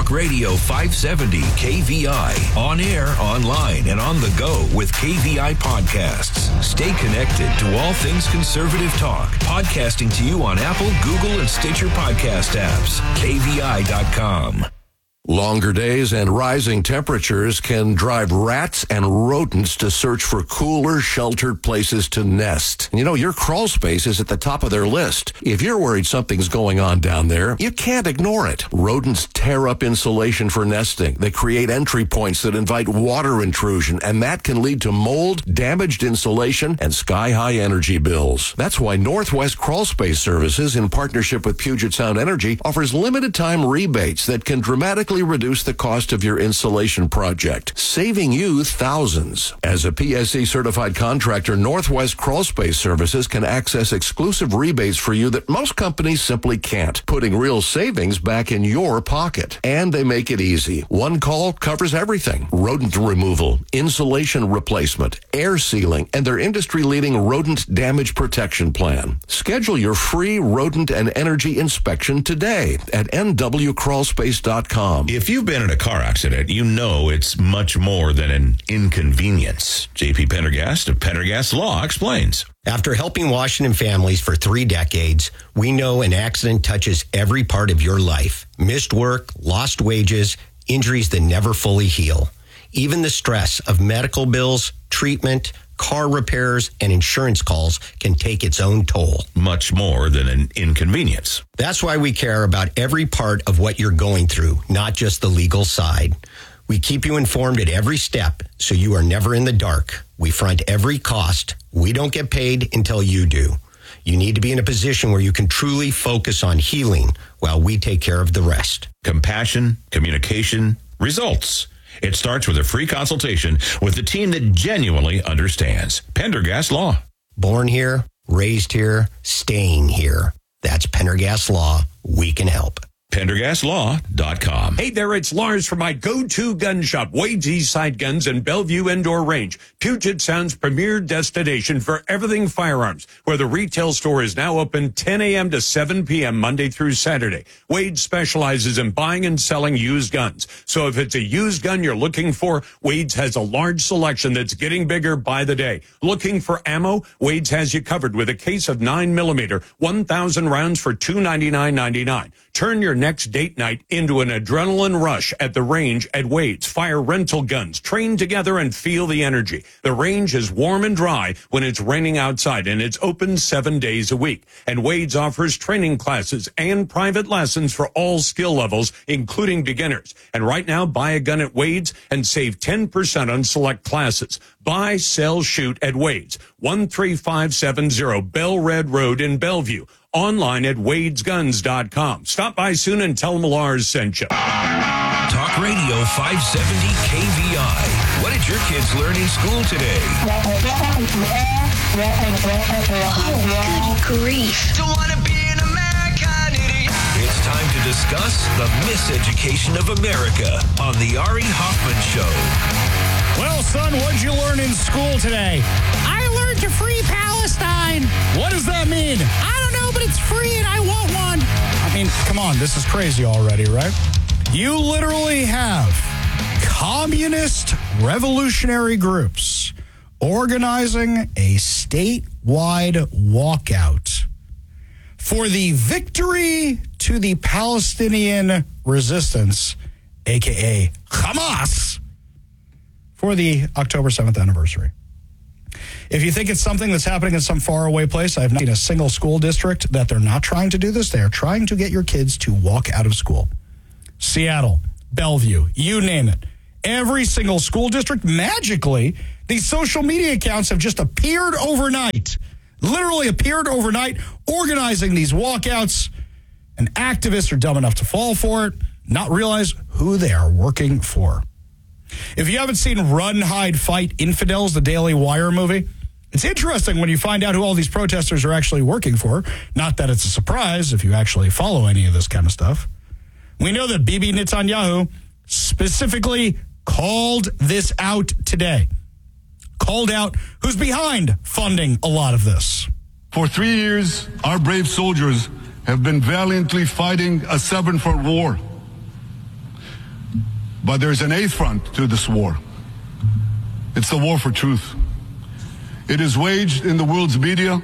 Talk Radio 570 KVI. On air, online, and on the go with KVI podcasts. Stay connected to all things conservative talk. Podcasting to you on Apple, Google, and Stitcher podcast apps. KVI.com. Longer days and rising temperatures can drive rats and rodents to search for cooler, sheltered places to nest. You know, your crawl space is at the top of their list. If you're worried something's going on down there, you can't ignore it. Rodents tear up insulation for nesting. They create entry points that invite water intrusion, and that can lead to mold, damaged insulation, and sky-high energy bills. That's why Northwest Crawl Space Services, in partnership with Puget Sound Energy, offers limited-time rebates that can dramatically reduce the cost of your insulation project, saving you thousands. As a PSC certified contractor, Northwest Crawl Space Services can access exclusive rebates for you that most companies simply can't, putting real savings back in your pocket. And they make it easy. One call covers everything: rodent removal, insulation replacement, air sealing, and their industry-leading rodent damage protection plan. Schedule your free rodent and energy inspection today at nwcrawlspace.com. If you've been in a car accident, you know it's much more than an inconvenience. JP Pendergast of Pendergast Law explains. After helping Washington families for 3 decades, we know an accident touches every part of your life. Missed work, lost wages, injuries that never fully heal. Even the stress of medical bills, treatment, car repairs, and insurance calls can take its own toll. Much more than an inconvenience. That's why we care about every part of what you're going through, not just the legal side. We keep you informed at every step, so you are never in the dark. We front every cost. We don't get paid until you do. You need to be in a position where you can truly focus on healing while we take care of the rest. Compassion, communication, results. It starts with a free consultation with a team that genuinely understands. Pendergast Law. Born here, raised here, staying here. That's Pendergast Law. We can help. PendergastLaw.com. Hey there, it's Lars from my go-to gun shop, Wade's Eastside Guns and Bellevue Indoor Range, Puget Sound's premier destination for everything firearms, where the retail store is now open 10 a.m. to 7 p.m. Monday through Saturday. Wade specializes in buying and selling used guns. So if it's a used gun you're looking for, Wade's has a large selection that's getting bigger by the day. Looking for ammo? Wade's has you covered with a case of 9mm, 1,000 rounds for $299.99. Turn your next date night into an adrenaline rush at the range at Wade's. Fire rental guns, train together and feel the energy. The range is warm and dry when it's raining outside, and it's open 7 days a week. And Wade's offers training classes and private lessons for all skill levels, including beginners. And right now, buy a gun at Wade's and save 10% on select classes. Buy, sell, shoot at Wade's, 13570 Bell Red Road in Bellevue. Online at wadesguns.com. Stop by soon and tell them Lars sent you. Talk Radio 570 KVI. What did your kids learn in school today? Good grief. Don't wanna be an American idiot. It's time to discuss the miseducation of America on the Ari Hoffman Show. Well, son, what'd you learn in school today? I learned to free Palestine. What does that mean? I don't know, but it's free and I want one. I mean, come on, this is crazy already, right? You literally have communist revolutionary groups organizing a statewide walkout for the victory to the Palestinian resistance, a.k.a. Hamas, for the October 7th anniversary. If you think it's something that's happening in some faraway place, I have not seen a single school district that they're not trying to do this. They are trying to get your kids to walk out of school. Seattle, Bellevue, you name it. Every single school district, magically, these social media accounts have just appeared overnight. Literally appeared overnight, organizing these walkouts. And activists are dumb enough to fall for it, not realize who they are working for. If you haven't seen Run, Hide, Fight, Infidels, the Daily Wire movie, it's interesting when you find out who all these protesters are actually working for. Not that it's a surprise if you actually follow any of this kind of stuff. We know that Bibi Netanyahu specifically called this out today. Called out who's behind funding a lot of this. For 3 years, our brave soldiers have been valiantly fighting a 7-front war. But there's an eighth front to this war. It's the war for truth. It is waged in the world's media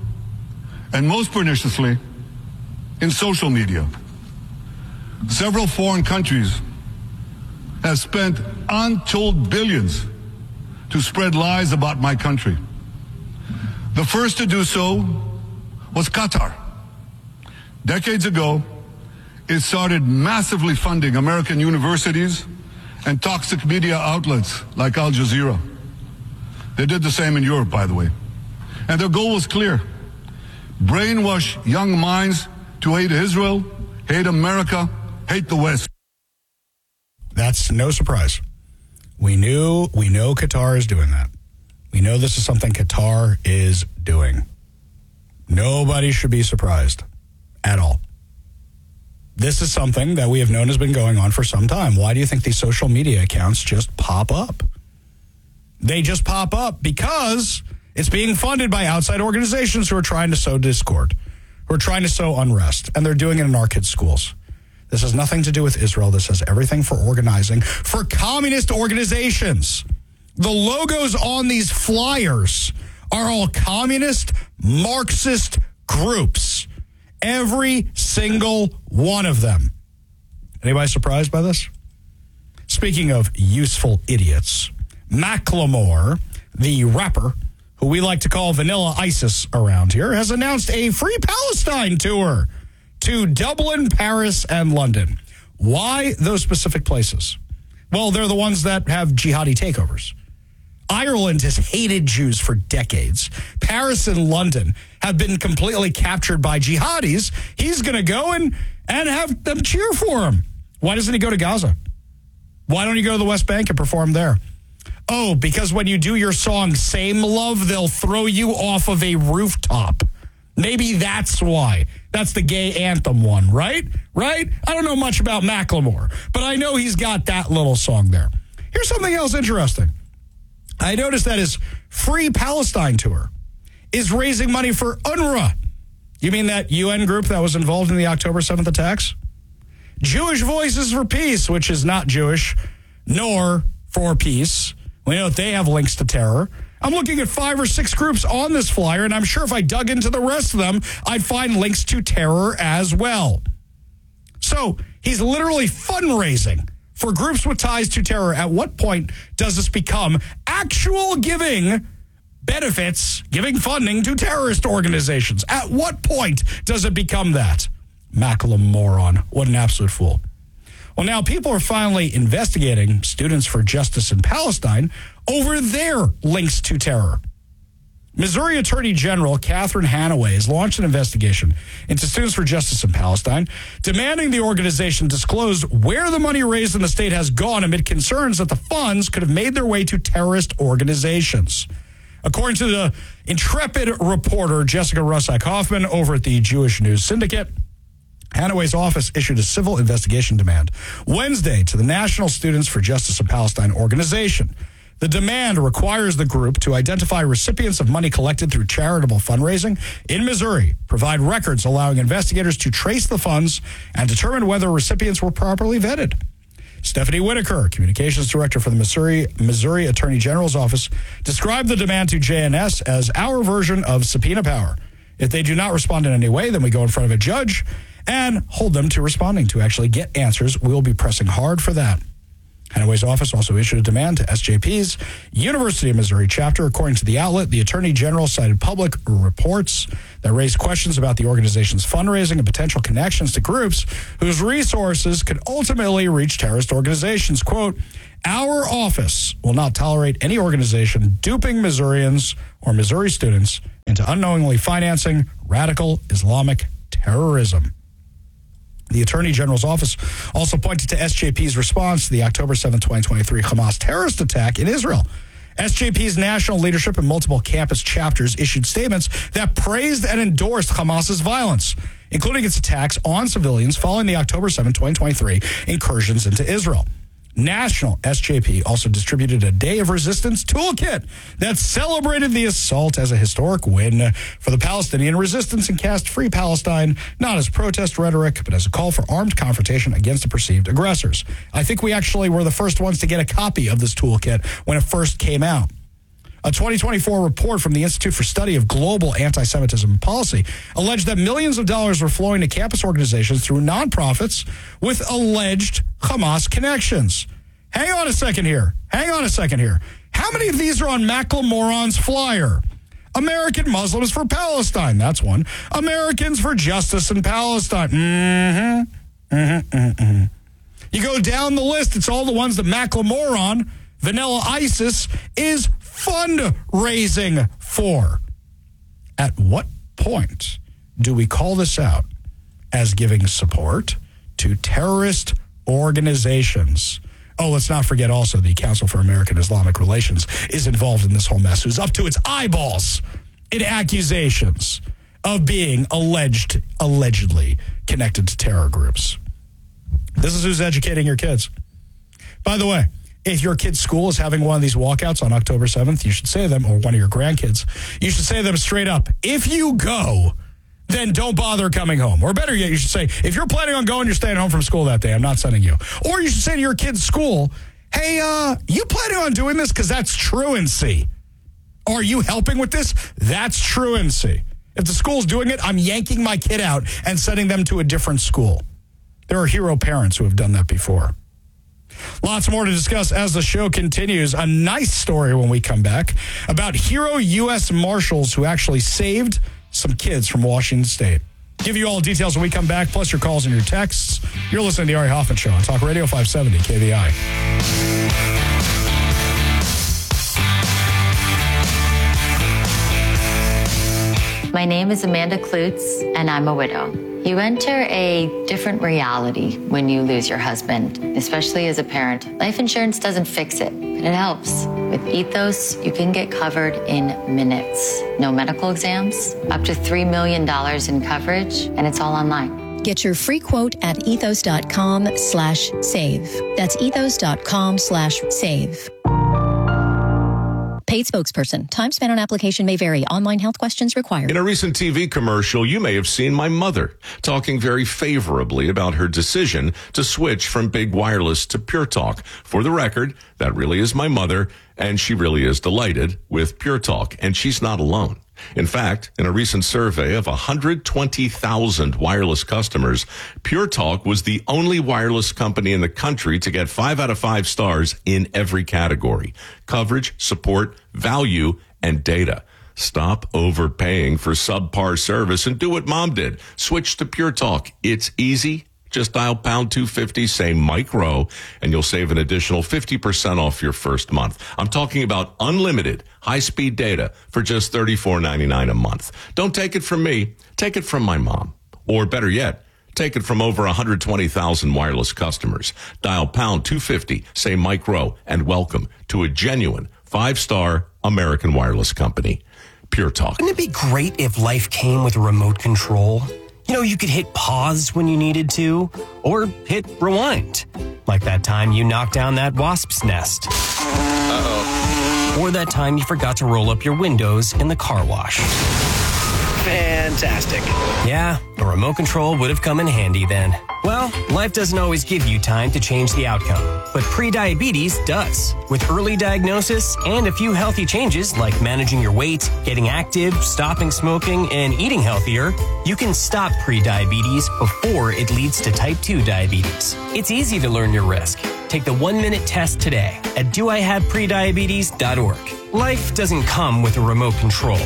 and most perniciously in social media. Several foreign countries have spent untold billions to spread lies about my country. The first to do so was Qatar. Decades ago, it started massively funding American universities and toxic media outlets like Al Jazeera. They did the same in Europe, by the way. And their goal was clear: brainwash young minds to hate Israel, hate America, hate the West. That's no surprise. We know Qatar is doing that. We know this is something Qatar is doing. Nobody should be surprised at all. This is something that we have known has been going on for some time. Why do you think these social media accounts just pop up? They just pop up because it's being funded by outside organizations who are trying to sow discord, who are trying to sow unrest, and they're doing it in our kids' schools. This has nothing to do with Israel. This has everything for organizing for communist organizations. The logos on these flyers are all communist, Marxist groups. Every single one of them. Anybody surprised by this? Speaking of useful idiots, Macklemore, the rapper, who we like to call Vanilla ISIS around here, has announced a Free Palestine tour to Dublin, Paris, and London. Why those specific places? Well, they're the ones that have jihadi takeovers. Ireland has hated Jews for decades. Paris and London have been completely captured by jihadis. He's going to go and have them cheer for him. Why doesn't he go to Gaza? Why don't you go to the West Bank and perform there? Oh, because when you do your song, Same Love, they'll throw you off of a rooftop. Maybe that's why. That's the gay anthem one, right? Right? I don't know much about Macklemore, but I know he's got that little song there. Here's something else interesting. I noticed that his Free Palestine tour is raising money for UNRWA. You mean that UN group that was involved in the October 7th attacks? Jewish Voices for Peace, which is not Jewish, nor for peace. We know that they have links to terror. I'm looking at 5 or 6 groups on this flyer, and I'm sure if I dug into the rest of them, I'd find links to terror as well. So he's literally fundraising for groups with ties to terror. At what point does this become actual giving benefits, giving funding to terrorist organizations? At what point does it become that? Macklemore, what an absolute fool. Well, now people are finally investigating Students for Justice in Palestine over their links to terror. Missouri Attorney General Catherine Hanaway has launched an investigation into Students for Justice in Palestine, demanding the organization disclose where the money raised in the state has gone amid concerns that the funds could have made their way to terrorist organizations. According to the intrepid reporter Jessica Russack-Hoffman over at the Jewish News Syndicate, Hanaway's office issued a civil investigation demand Wednesday to the National Students for Justice in Palestine organization. The demand requires the group to identify recipients of money collected through charitable fundraising in Missouri, provide records allowing investigators to trace the funds, and determine whether recipients were properly vetted. Stephanie Whitaker, communications director for the Missouri Attorney General's office, described the demand to JNS as our version of subpoena power. If they do not respond in any way, then we go in front of a judge and hold them to responding to actually get answers. We'll be pressing hard for that. Hanaway's office also issued a demand to SJP's University of Missouri chapter. According to the outlet, the Attorney General cited public reports that raised questions about the organization's fundraising and potential connections to groups whose resources could ultimately reach terrorist organizations. Quote, our office will not tolerate any organization duping Missourians or Missouri students into unknowingly financing radical Islamic terrorism. The Attorney General's office also pointed to SJP's response to the October 7, 2023 Hamas terrorist attack in Israel. SJP's national leadership and multiple campus chapters issued statements that praised and endorsed Hamas's violence, including its attacks on civilians following the October 7, 2023 incursions into Israel. National SJP also distributed a Day of Resistance toolkit that celebrated the assault as a historic win for the Palestinian resistance and cast Free Palestine not as protest rhetoric, but as a call for armed confrontation against the perceived aggressors. I think we actually were the first ones to get a copy of this toolkit when it first came out. A 2024 report from the Institute for Study of Global Anti-Semitism Policy alleged that millions of dollars were flowing to campus organizations through nonprofits with alleged Hamas connections. Hang on a second here. How many of these are on Macklemoron's flyer? American Muslims for Palestine. That's one. Americans for Justice in Palestine. You go down the list, it's all the ones that Macklemoron, Vanilla ISIS, is fundraising for. At what point do we call this out as giving support to terrorist organizations? Oh, let's not forget also the Council for American Islamic Relations is involved in this whole mess, who's up to its eyeballs in accusations of being allegedly connected to terror groups. This is who's educating your kids. By the way, if your kid's school is having one of these walkouts on October 7th, you should say to them, or one of your grandkids, you should say to them straight up, if you go, then don't bother coming home. Or better yet, you should say, if you're planning on going, you're staying home from school that day, I'm not sending you. Or you should say to your kid's school, hey, you planning on doing this? Because that's truancy. Are you helping with this? That's truancy. If the school's doing it, I'm yanking my kid out and sending them to a different school. There are hero parents who have done that before. Lots more to discuss as the show continues. A nice story when we come back about hero U.S. Marshals who actually saved some kids from Washington State. Give you all the details when we come back, plus your calls and your texts. You're listening to the Ari Hoffman Show on Talk Radio 570 KVI. My name is Amanda Klutz, and I'm a widow. You enter a different reality when you lose your husband, especially as a parent. Life insurance doesn't fix it, but it helps. With Ethos, you can get covered in minutes. No medical exams, up to $3 million in coverage, and it's all online. Get your free quote at ethos.com/save. That's ethos.com/save. Paid spokesperson. Time spent on application may vary. Online health questions required. In a recent TV commercial, you may have seen my mother talking very favorably about her decision to switch from big wireless to Pure Talk. For the record, that really is my mother, and she really is delighted with Pure Talk, and she's not alone. In fact, in a recent survey of 120,000 wireless customers, Pure Talk was the only wireless company in the country to get 5 out of 5 stars in every category: coverage, support, value, and data. Stop overpaying for subpar service and do what Mom did. Switch to Pure Talk. It's easy. Just dial pound 250, say Mike Rowe, and you'll save an additional 50% off your first month. I'm talking about unlimited high-speed data for just $34.99 a month. Don't take it from me. Take it from my mom. Or better yet, take it from over 120,000 wireless customers. Dial pound 250, say Mike Rowe, and welcome to a genuine 5-star American wireless company, Pure Talk. Wouldn't it be great if life came with a remote control? You know, you could hit pause when you needed to, or hit rewind. Like that time you knocked down that wasp's nest. Uh-oh. Or that time you forgot to roll up your windows in the car wash. Fantastic. Yeah, a remote control would have come in handy then. Well, life doesn't always give you time to change the outcome, but prediabetes does. With early diagnosis and a few healthy changes like managing your weight, getting active, stopping smoking, and eating healthier, you can stop prediabetes before it leads to type 2 diabetes. It's easy to learn your risk. Take the 1-minute test today at doihaveprediabetes.org. Life doesn't come with a remote control.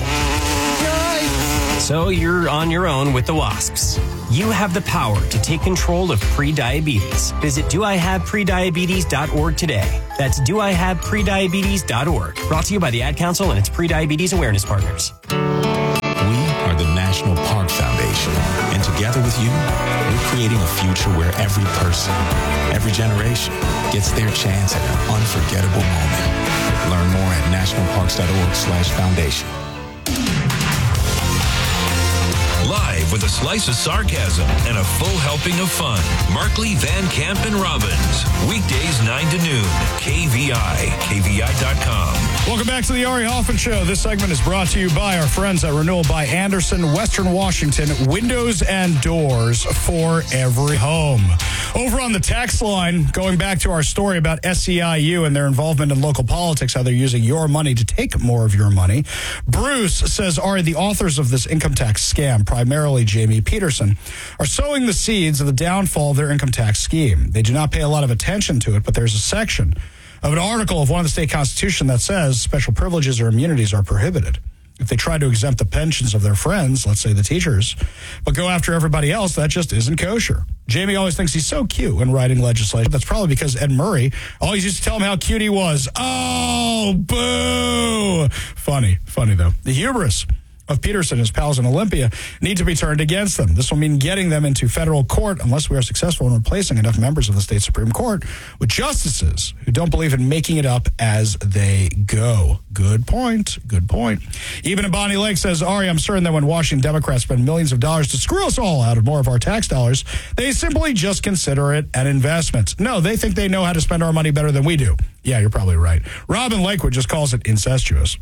So you're on your own with the wasps. You have the power to take control of prediabetes. Visit doihaveprediabetes.org today. That's doihaveprediabetes.org. Brought to you by the Ad Council and its prediabetes awareness partners. We are the National Park Foundation, and together with you, we're creating a future where every person, every generation gets their chance at an unforgettable moment. Learn more at nationalparks.org/foundation. Live with a slice of sarcasm and a full helping of fun. Markley, Van Camp, and Robbins. Weekdays 9 to noon. KVI. KVI.com. Welcome back to the Ari Hoffman Show. This segment is brought to you by our friends at Renewal by Anderson, Western Washington. Windows and doors for every home. Over on the text line, going back to our story about SEIU and their involvement in local politics, how they're using your money to take more of your money. Bruce says, Ari, the authors of this income tax scam, primarily Jamie Peterson, are sowing the seeds of the downfall of their income tax scheme. They do not pay a lot of attention to it, but there's a section of an article of one of the state constitution that says special privileges or immunities are prohibited. If they try to exempt the pensions of their friends, let's say the teachers, but go after everybody else, that just isn't kosher. Jamie always thinks he's so cute when writing legislation. That's probably because Ed Murray always used to tell him how cute he was. Oh, boo! Funny though. The hubris of Peterson and his pals in Olympia need to be turned against them. This will mean getting them into federal court unless we are successful in replacing enough members of the state Supreme Court with justices who don't believe in making it up as they go. Good point. Even in Bonnie Lake says, Ari, I'm certain that when Washington Democrats spend millions of dollars to screw us all out of more of our tax dollars, they simply just consider it an investment. No, they think they know how to spend our money better than we do. Yeah, you're probably right. Robin Lakewood just calls it incestuous.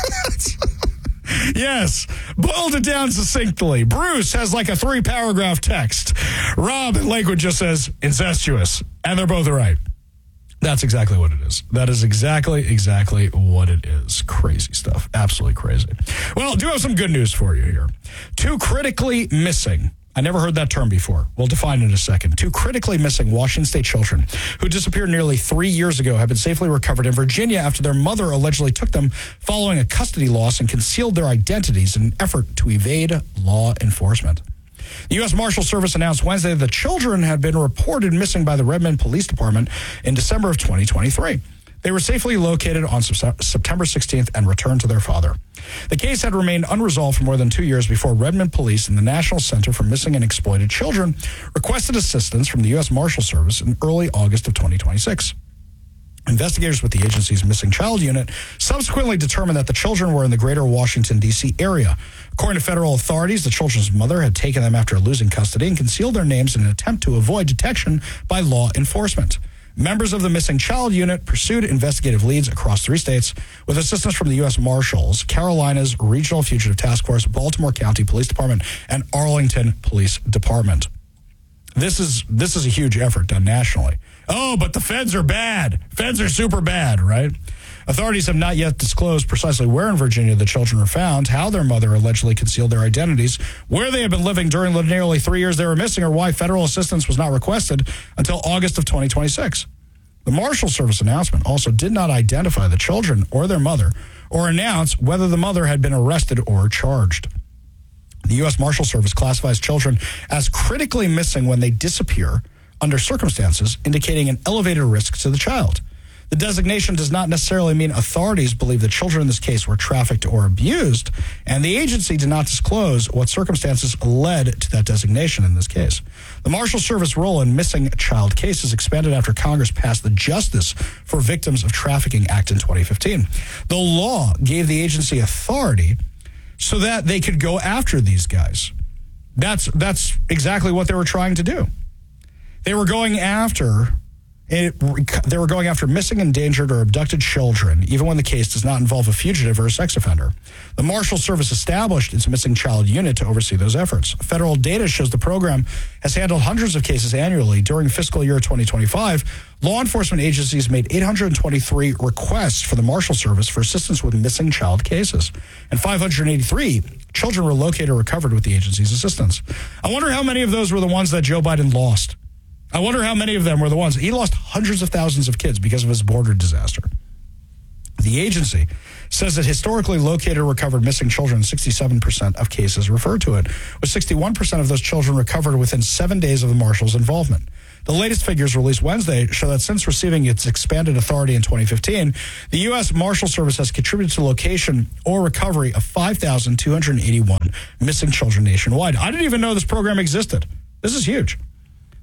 Yes, boiled it down succinctly. Bruce has like a 3-paragraph text. Rob in Lakewood just says incestuous, and they're both right. That's exactly what it is. That is exactly what it is. Crazy stuff. Absolutely crazy. Well, I do have some good news for you here. 2 critically missing. I never heard that term before. We'll define it in a second. 2 critically missing Washington State children who disappeared nearly 3 years ago have been safely recovered in Virginia after their mother allegedly took them following a custody loss and concealed their identities in an effort to evade law enforcement. The U.S. Marshal Service announced Wednesday that the children had been reported missing by the Redmond Police Department in December of 2023. They were safely located on September 16th and returned to their father. The case had remained unresolved for more than 2 years before Redmond Police and the National Center for Missing and Exploited Children requested assistance from the U.S. Marshal Service in early August of 2026. Investigators with the agency's Missing Child Unit subsequently determined that the children were in the greater Washington, D.C. area. According to federal authorities, the children's mother had taken them after losing custody and concealed their names in an attempt to avoid detection by law enforcement. Members of the Missing Child Unit pursued investigative leads across 3 states with assistance from the U.S. Marshals, Carolinas Regional Fugitive Task Force, Baltimore County Police Department, and Arlington Police Department. This is a huge effort done nationally. Oh, but the feds are bad. Feds are super bad, right? Authorities have not yet disclosed precisely where in Virginia the children were found, how their mother allegedly concealed their identities, where they have been living during the nearly 3 years they were missing, or why federal assistance was not requested until August of 2026. The Marshal Service announcement also did not identify the children or their mother or announce whether the mother had been arrested or charged. The U.S. Marshal Service classifies children as critically missing when they disappear under circumstances indicating an elevated risk to the child. The designation does not necessarily mean authorities believe the children in this case were trafficked or abused, and the agency did not disclose what circumstances led to that designation in this case. The Marshal Service role in missing child cases expanded after Congress passed the Justice for Victims of Trafficking Act in 2015. The law gave the agency authority so that they could go after these guys. That's exactly what they were trying to do. They were going after missing, endangered, or abducted children, even when the case does not involve a fugitive or a sex offender. The Marshal Service established its Missing Child Unit to oversee those efforts. Federal data shows the program has handled hundreds of cases annually. During fiscal year 2025, law enforcement agencies made 823 requests for the Marshal Service for assistance with missing child cases, and 583 children were located or recovered with the agency's assistance. I wonder how many of those were the ones that Joe Biden lost. I wonder how many of them were the ones. He lost hundreds of thousands of kids because of his border disaster. The agency says that historically located or recovered missing children, 67% of cases refer to it, with 61% of those children recovered within 7 days of the Marshal's involvement. The latest figures released Wednesday show that since receiving its expanded authority in 2015, the U.S. Marshal Service has contributed to location or recovery of 5,281 missing children nationwide. I didn't even know this program existed. This is huge.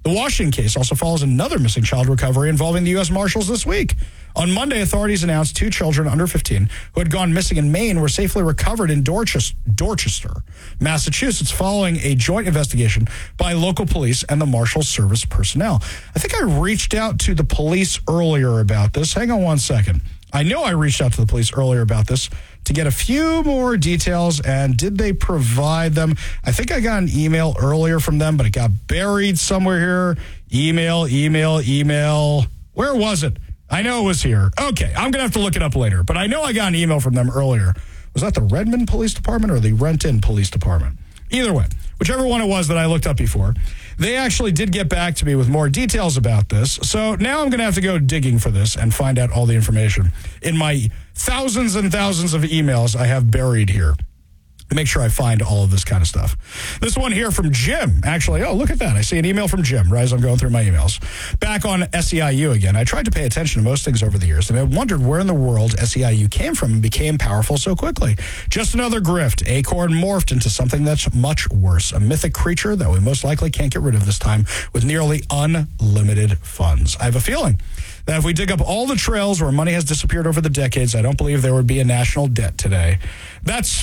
The Washington case also follows another missing child recovery involving the U.S. Marshals this week. On Monday, authorities announced 2 children under 15 who had gone missing in Maine were safely recovered in Dorchester, Massachusetts, following a joint investigation by local police and the Marshals Service personnel. I think I reached out to the police earlier about this. Hang on one second. I know I reached out to the police earlier about this to get a few more details, and did they provide them? I think I got an email earlier from them, but it got buried somewhere here. Email. Where was it? I know it was here. Okay, I'm going to have to look it up later, but I know I got an email from them earlier. Was that the Redmond Police Department or the Renton Police Department? Either way, whichever one it was that I looked up before, they actually did get back to me with more details about this. So now I'm going to have to go digging for this and find out all the information in my thousands and thousands of emails I have buried here. Make sure I find all of this kind of stuff. This one here from Jim. Actually, oh, look at that. I see an email from Jim, right, as I'm going through my emails. Back on SEIU again. I tried to pay attention to most things over the years, and I wondered where in the world SEIU came from and became powerful so quickly. Just another grift. Acorn morphed into something that's much worse. A mythic creature that we most likely can't get rid of this time with nearly unlimited funds. I have a feeling that if we dig up all the trails where money has disappeared over the decades, I don't believe there would be a national debt today. That's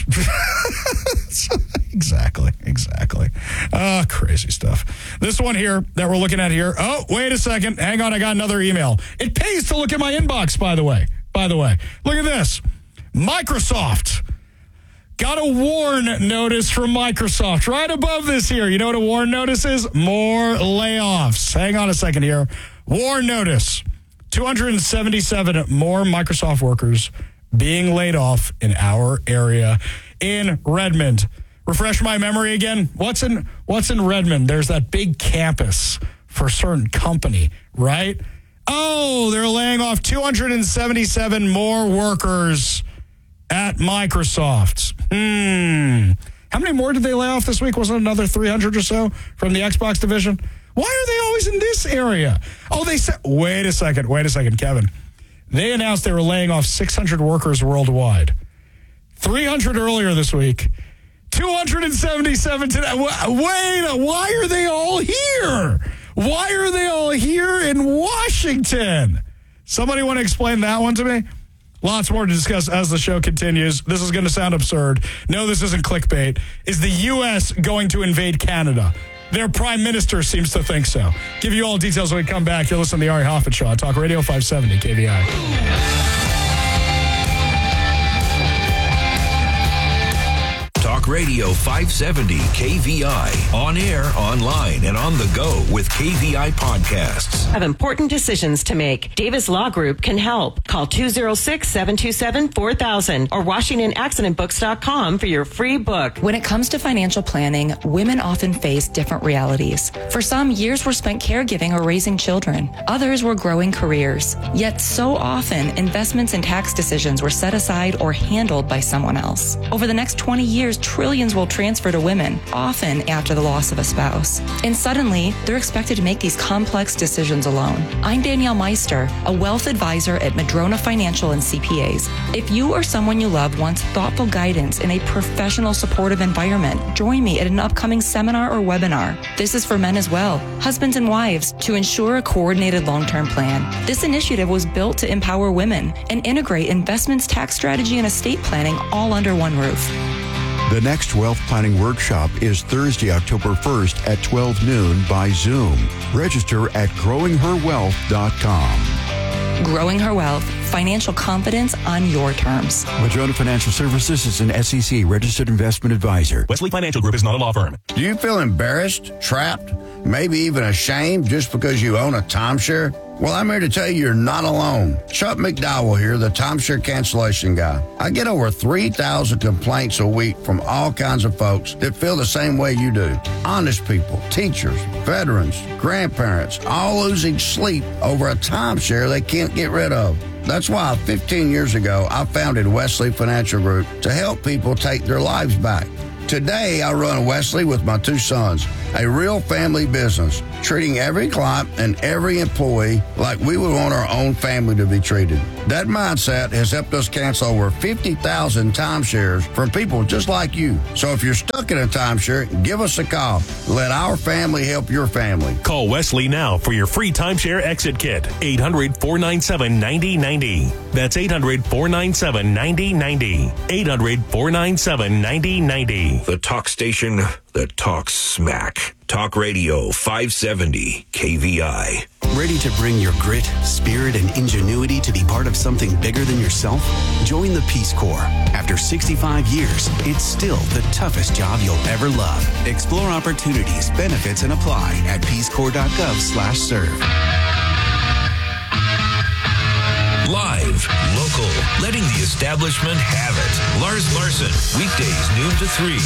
exactly. Crazy stuff. This one here that we're looking at here. Oh, wait a second. Hang on. I got another email. It pays to look at my inbox, by the way. Look at this. Microsoft got a warn notice from Microsoft right above this here. You know what a warn notice is? More layoffs. Hang on a second here. Warn notice. 277 more Microsoft workers being laid off in our area in Redmond. Refresh my memory again. What's in Redmond? There's that big campus for a certain company, right? Oh, they're laying off 277 more workers at Microsoft. How many more did they lay off this week? Wasn't it another 300 or so from the Xbox division? Why are they always in this area? Oh, they said, wait a second, Kevin. They announced they were laying off 600 workers worldwide. 300 earlier this week. 277 today. Why are they all here? Why are they all here in Washington? Somebody want to explain that one to me? Lots more to discuss as the show continues. This is going to sound absurd. No, this isn't clickbait. Is the U.S. going to invade Canada? Their prime minister seems to think so. Give you all details when we come back. You'll listen to the Ari Hoffman Show on Talk Radio 570 KVI. Talk Radio 570 KVI. On air, online, and on the go with KVI podcasts. Have important decisions to make. Davis Law Group can help. Call 206-727-4000 or WashingtonAccidentBooks.com for your free book. When it comes to financial planning, women often face different realities. For some, years were spent caregiving or raising children. Others were growing careers. Yet so often, investments and tax decisions were set aside or handled by someone else. Over the next 20 years, trillions will transfer to women, often after the loss of a spouse. And suddenly, they're expected to make these complex decisions alone. I'm Danielle Meister, a wealth advisor at Madrona Financial and CPAs. If you or someone you love wants thoughtful guidance in a professional, supportive environment, join me at an upcoming seminar or webinar. This is for men as well, husbands and wives, to ensure a coordinated long-term plan. This initiative was built to empower women and integrate investments, tax strategy, and estate planning all under one roof. The next Wealth Planning Workshop is Thursday, October 1st at 12 noon by Zoom. Register at growingherwealth.com. Growing Her Wealth, financial confidence on your terms. Madrona Financial Services is an SEC registered investment advisor. Wesley Financial Group is not a law firm. Do you feel embarrassed, trapped, maybe even ashamed just because you own a timeshare? Well, I'm here to tell you you're not alone. Chuck McDowell here, the timeshare cancellation guy. I get over 3,000 complaints a week from all kinds of folks that feel the same way you do. Honest people, teachers, veterans, grandparents, all losing sleep over a timeshare they can't get rid of. That's why 15 years ago, I founded Wesley Financial Group to help people take their lives back. Today, I run Wesley with my 2 sons, a real family business. treating every client and every employee like we would want our own family to be treated. That mindset has helped us cancel over 50,000 timeshares from people just like you. So if you're stuck in a timeshare, give us a call. Let our family help your family. Call Wesley now for your free timeshare exit kit. 800-497-9090. That's 800-497-9090. 800-497-9090. The talk station that talks smack. Talk Radio 570 KVI. Ready to bring your grit, spirit, and ingenuity to be part of something bigger than yourself? Join the Peace Corps. After 65 years, it's still the toughest job you'll ever love. Explore opportunities, benefits, and apply at peacecorps.gov/serve. Live, local, letting the establishment have it. Lars Larson, weekdays noon to 3,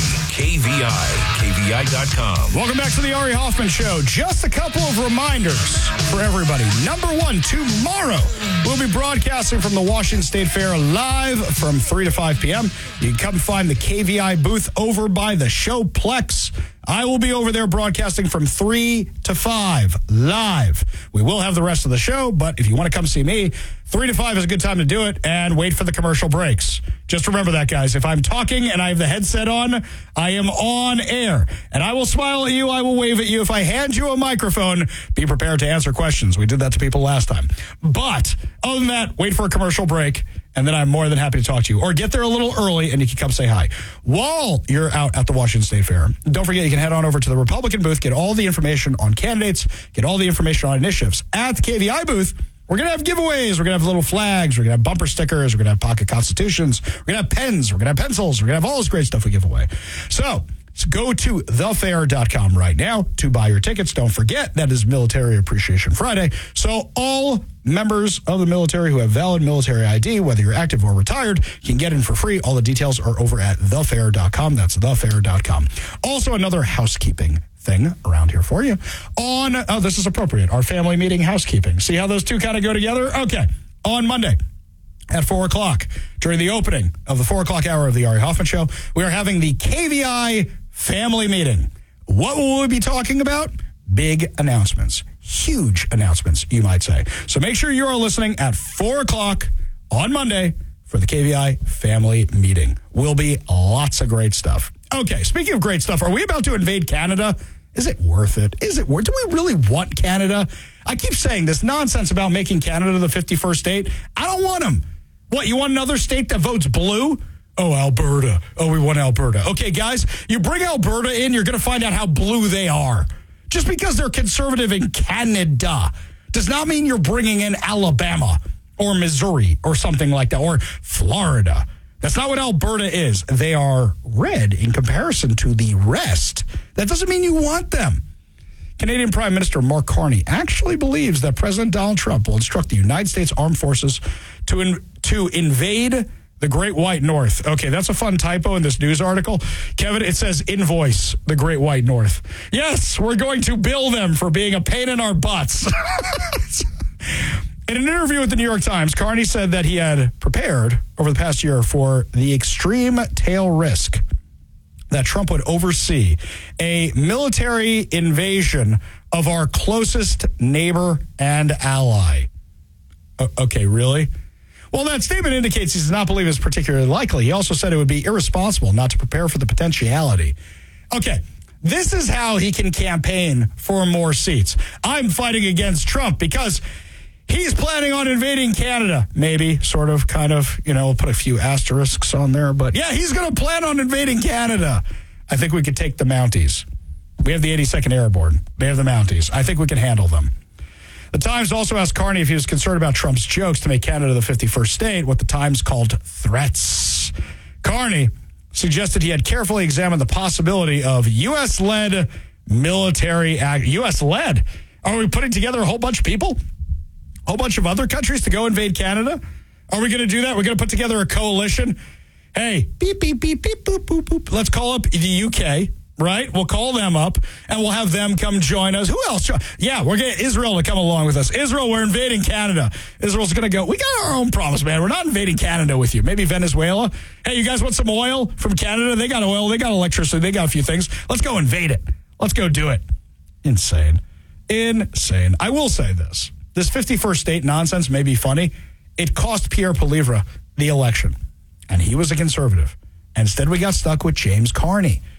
KVI, KVI.com. Welcome back to the Ari Hoffman Show. Just a couple of reminders for everybody. Number one, tomorrow we'll be broadcasting from the Washington State Fair live from 3 to 5 p.m. You can come find the KVI booth over by the Showplex. I will be over there broadcasting from 3 to 5 live. We will have the rest of the show, but if you want to come see me, 3 to 5 is a good time to do it, and wait for the commercial breaks. Just remember that, guys. If I'm talking and I have the headset on, I am on air. And I will smile at you. I will wave at you. If I hand you a microphone, be prepared to answer questions. We did that to people last time. But other than that, wait for a commercial break, and then I'm more than happy to talk to you. Or get there a little early, and you can come say hi. While you're out at the Washington State Fair, don't forget you can head on over to the Republican booth, get all the information on candidates, get all the information on initiatives. At the KVI booth, we're going to have giveaways. We're going to have little flags. We're going to have bumper stickers. We're going to have pocket constitutions. We're going to have pens. We're going to have pencils. We're going to have all this great stuff we give away. So go to thefair.com right now to buy your tickets. Don't forget, that is Military Appreciation Friday. So all members of the military who have valid military ID, whether you're active or retired, can get in for free. All the details are over at thefair.com. That's thefair.com. Also, another housekeeping thing around here for you this is appropriate, our family meeting housekeeping. See how those two kind of go together? Okay. On Monday at 4 o'clock, during the opening of the 4 o'clock hour of the Ari Hoffman Show, we are having the KVI family meeting. What will we be talking about? Big announcements. Huge announcements, you might say. So make sure you are listening at 4 o'clock on Monday for the KVI family meeting. Will be lots of great stuff. Okay, speaking of great stuff, are we about to invade Canada? Is it worth it? Do we really want Canada? I keep saying this nonsense about making Canada the 51st state. I don't want them. What, you want another state that votes blue? Oh, Alberta. Oh, we want Alberta. Okay, guys, you bring Alberta in, you're going to find out how blue they are. Just because they're conservative in Canada does not mean you're bringing in Alabama or Missouri or something like that, or Florida. That's not what Alberta is. They are red in comparison to the rest. That doesn't mean you want them. Canadian Prime Minister Mark Carney actually believes that President Donald Trump will instruct the United States Armed Forces to invade the Great White North. Okay, that's a fun typo in this news article. Kevin, it says invoice the Great White North. Yes, we're going to bill them for being a pain in our butts. In an interview with the New York Times, Carney said that he had prepared over the past year for the extreme tail risk that Trump would oversee a military invasion of our closest neighbor and ally. Okay, really? Well, that statement indicates he does not believe it's particularly likely. He also said it would be irresponsible not to prepare for the potentiality. Okay, this is how he can campaign for more seats. I'm fighting against Trump because he's planning on invading Canada. Maybe, sort of, kind of, we'll put a few asterisks on there. But yeah, he's going to plan on invading Canada. I think we could take the Mounties. We have the 82nd Airborne. They have the Mounties. I think we can handle them. The Times also asked Carney if he was concerned about Trump's jokes to make Canada the 51st state, what the Times called threats. Carney suggested he had carefully examined the possibility of U.S.-led military act. U.S.-led? Are we putting together a whole bunch of people? A whole bunch of other countries to go invade Canada? Are we going to do that? We're going to put together a coalition? Hey, beep, beep, beep, beep, boop, boop, boop. Let's call up the UK, right? We'll call them up, and we'll have them come join us. Who else? Yeah, we're getting Israel to come along with us. Israel, we're invading Canada. Israel's going to go, we got our own problems, man. We're not invading Canada with you. Maybe Venezuela. Hey, you guys want some oil from Canada? They got oil. They got electricity. They got a few things. Let's go invade it. Let's go do it. Insane. Insane. I will say this. This 51st state nonsense may be funny. It cost Pierre Poilievre the election, and he was a conservative. And instead, we got stuck with James Carney.